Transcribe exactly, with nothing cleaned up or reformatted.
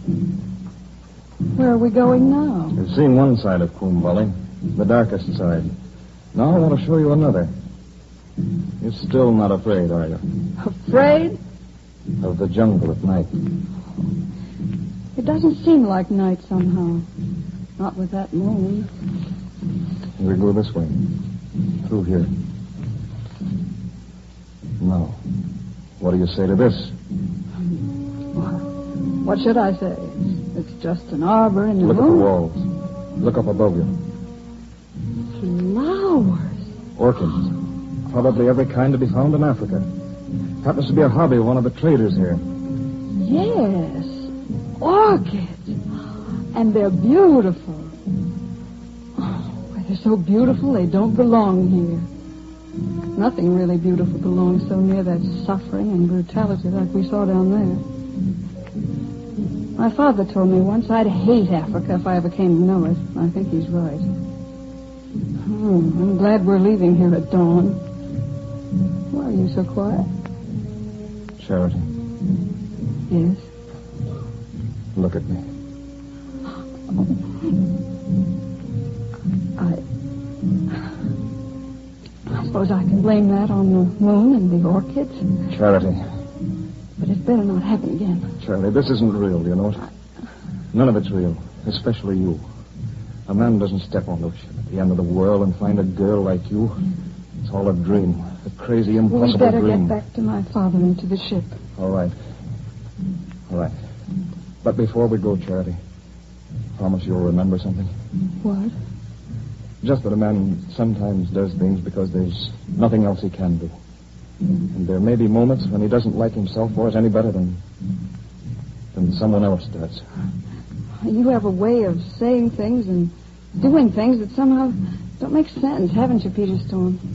Where are we going now? You've seen one side of Kumbali, the darkest side. Now I want to show you another. You're still not afraid, are you? Afraid? Of the jungle at night. It doesn't seem like night somehow. Not with that moon. We go this way. Through here. Now, what do you say to this? What should I say? It's just an arbor in the Look moon. at the walls. Look up above you. Flowers. Orchids. Probably every kind to be found in Africa. Happens to be a hobby of one of the traders here. Yes. Orchids. And they're beautiful. Oh, they're so beautiful they don't belong here. Nothing really beautiful belongs so near that suffering and brutality like we saw down there. My father told me once I'd hate Africa if I ever came to know it. I think he's right. Oh, I'm glad we're leaving here at dawn. Why are you so quiet? Charity. Yes? Look at me. I... I suppose I can blame that on the moon and the orchids. Charity. But it's better not happen again. Charlie, this isn't real, you know it? None of it's real, especially you. A man doesn't step on the ship at the end of the world and find a girl like you. It's all a dream, a crazy, impossible we better dream. get back to my father and to the ship. All right. All right. But before we go, Charity, promise you'll remember something. What? Just that a man sometimes does things because there's nothing else he can do. And there may be moments when he doesn't like himself or us any better than than someone else does. You have a way of saying things and doing things that somehow don't make sense, haven't you, Peter Stone?